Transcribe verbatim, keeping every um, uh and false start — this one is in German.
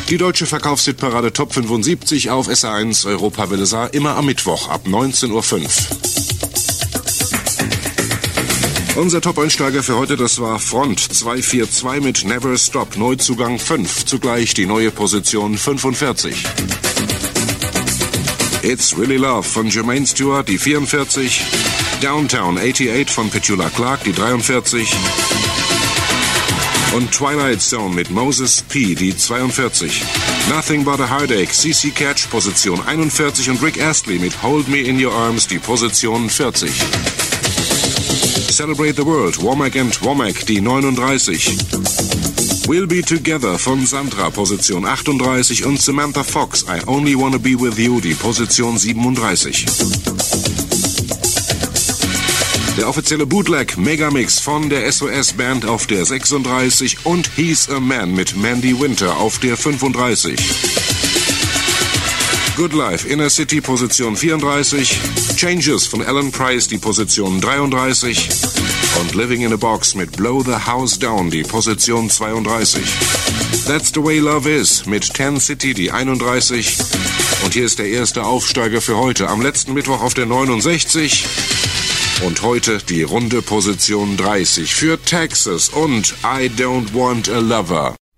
Die deutsche Verkaufshitparade Top fünfundsiebzig auf S R eins Europawelle Saar, immer am Mittwoch ab neunzehn Uhr fünf. Unser Top-Einsteiger für heute, das war Front zwei vier zwei mit Never Stop, Neuzugang fünf, zugleich die neue Position fünfundvierzig. It's Really Love von Jermaine Stewart, die vierundvierzig. Downtown achtundachtzig von Petula Clark, die dreiundvierzig. Und Twilight Zone mit Moses P., die zweiundvierzig. Nothing But a Heartache, C C Catch, Position einundvierzig. Und Rick Astley mit Hold Me In Your Arms, die Position vierzig. Celebrate the World, Womack and Womack, die neununddreißig. We'll Be Together von Sandra, Position achtunddreißig. Und Samantha Fox, I Only Wanna Be With You, die Position siebenunddreißig. Der offizielle Bootleg Megamix von der S O S-Band auf der sechsunddreißig und He's a Man mit Mandy Winter auf der fünfunddreißig. Good Life, Inner City, Position vierunddreißig. Changes von Alan Price, die Position dreiunddreißig. Und Living in a Box mit Blow the House Down, die Position zweiunddreißig. That's the Way Love Is mit Ten City, die einunddreißig. Und hier ist der erste Aufsteiger für heute, am letzten Mittwoch auf der neunundsechzig. Und heute die runde Position dreißig für Texas und I Don't Want a Lover.